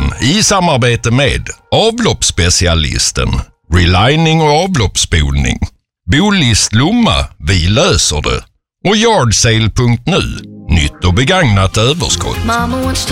podden i samarbete med avloppsspecialisten, relining och avloppsspolning, Bolist Lomma, vi löser det, och Yardsale.nu, nytt och begagnat överskott.